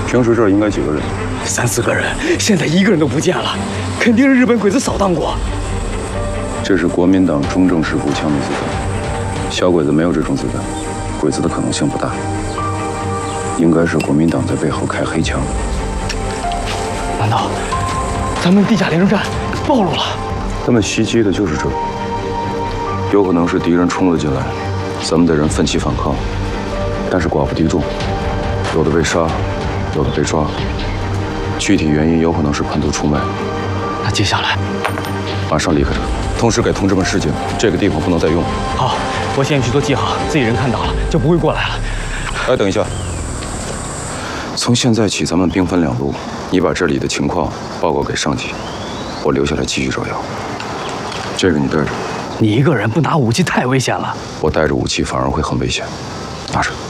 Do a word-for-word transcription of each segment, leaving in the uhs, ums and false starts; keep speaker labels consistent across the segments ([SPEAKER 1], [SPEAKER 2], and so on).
[SPEAKER 1] 平时这儿应该几个人？
[SPEAKER 2] 三四个人，现在一个人都不见了，肯定是日本鬼子扫荡过。
[SPEAKER 1] 这是国民党中正式步枪的子弹，小鬼子没有这种子弹，鬼子的可能性不大。应该是国民党在背后开黑枪。
[SPEAKER 2] 难道咱们地下联络站暴露了？
[SPEAKER 1] 他们袭击的就是这儿，有可能是敌人冲了进来，咱们的人奋起反抗，但是寡不敌众，有的被杀，有的被抓。具体原因有可能是叛徒出卖。
[SPEAKER 2] 那接下来，
[SPEAKER 1] 马上离开这儿，同时给同志们示警，这个地方不能再用。
[SPEAKER 2] 好，我现在去做记号，自己人看到了就不会过来了。
[SPEAKER 1] 哎，等一下，从现在起咱们兵分两路，你把这里的情况报告给上级，我留下来继续找药。这个你带着。
[SPEAKER 2] 你一个人不拿武器太危险了。
[SPEAKER 1] 我带着武器反而会很危险，拿着。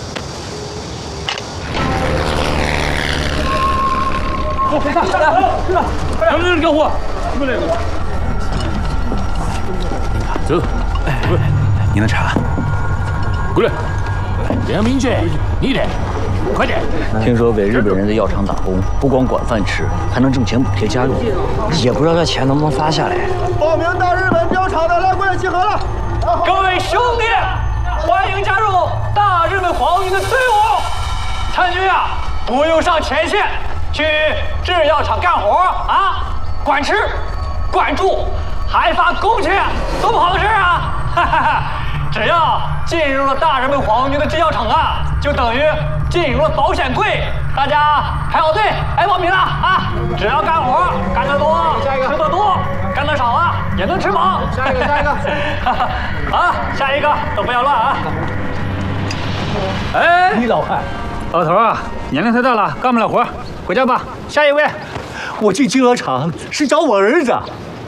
[SPEAKER 3] 谁上？来来，是的，咱们这是交货。过来，走。哎，
[SPEAKER 2] 你的茶。
[SPEAKER 3] 过来，梁明俊，你的，快点。
[SPEAKER 4] 听说给日本人的药厂打工，不光管饭吃，还能挣钱补贴家用，也不知道这钱能不能发下来。
[SPEAKER 5] 报名到日本标厂的来过来集合了。
[SPEAKER 6] 各位兄弟，欢迎加入大日本皇军的队伍。参军啊，不用上前线。去制药厂干活啊，管吃，管住，还发工钱，多不好的事啊！哈哈哈！只要进入了大日本皇军的制药厂啊，就等于进入了保险柜。大家排好队，哎，报名了啊！只要干活，干得多，吃得多；干得少啊，也能吃饱。
[SPEAKER 5] 下一个，下一个，
[SPEAKER 6] 啊，下一个都不要乱啊！哎，
[SPEAKER 3] 你老汉，老头啊，年龄太大了，干不了活。回家吧，下一位。
[SPEAKER 5] 我进制药厂是找我儿子，